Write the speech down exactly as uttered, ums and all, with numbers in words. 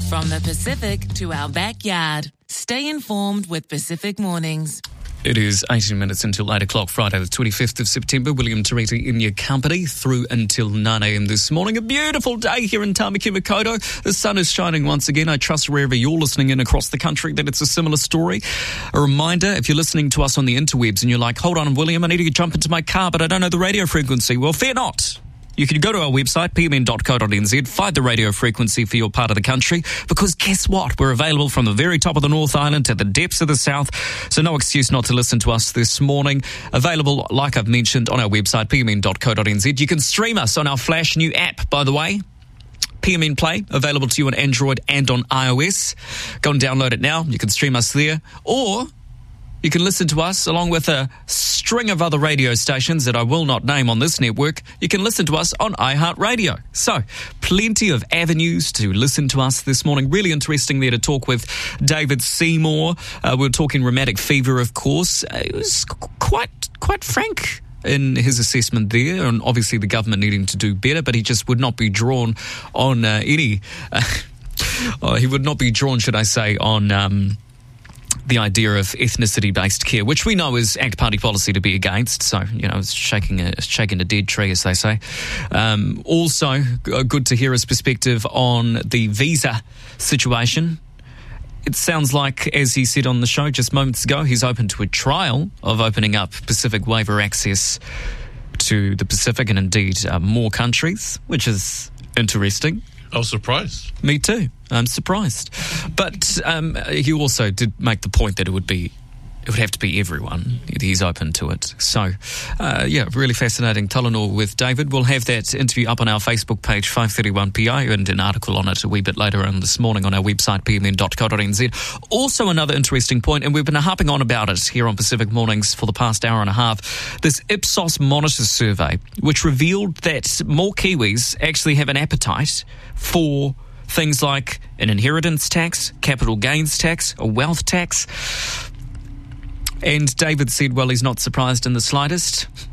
From the Pacific to our backyard. Stay informed with Pacific Mornings. It is eighteen minutes until eight o'clock, Friday the twenty-fifth of September. William Tereti in your company through until nine a.m. this morning. A beautiful day here in Tamaki Makaurau. The sun is shining once again. I trust wherever you're listening in across the country that it's a similar story. A reminder, if you're listening to us on the interwebs and you're like, hold on, William, I need to jump into my car, but I don't know the radio frequency. Well, fear not. You can go to our website, p m n dot co dot n z, find the radio frequency for your part of the country, because guess what? We're available from the very top of the North Island to the depths of the South, so no excuse not to listen to us this morning. Available, like I've mentioned, on our website, p m n dot co dot n z. You can stream us on our Flash new app, by the way. P M N Play, available to you on Android and on iOS. Go and download it now. You can stream us there. Or you can listen to us along with a string of other radio stations that I will not name on this network. You can listen to us on iHeartRadio. So, plenty of avenues to listen to us this morning. Really interesting there to talk with David Seymour. Uh, we were talking rheumatic fever, of course. Uh, it was quite, quite frank in his assessment there, and obviously the government needing to do better, but he just would not be drawn on uh, any... Uh, oh, he would not be drawn, should I say, on... Um, the idea of ethnicity-based care, which we know is ACT Party policy to be against. So, you know, it's shaking a, shaking a dead tree, as they say. Um, also, good to hear his perspective on the visa situation. It sounds like, as he said on the show just moments ago, he's open to a trial of opening up Pacific waiver access to the Pacific and indeed uh, more countries, which is interesting. I was surprised. Me too. I'm surprised. But um, he also did make the point that it would be, it would have to be everyone. He's open to it. So, uh, yeah, really fascinating Talanoa with David. We'll have that interview up on our Facebook page, five thirty-one P I, and an article on it a wee bit later on this morning on our website, p m n dot co dot n z. Also, another interesting point, and we've been harping on about it here on Pacific Mornings for the past hour and a half, this Ipsos Monitor survey, which revealed that more Kiwis actually have an appetite for things like an inheritance tax, capital gains tax, a wealth tax. And David said, well, he's not surprised in the slightest.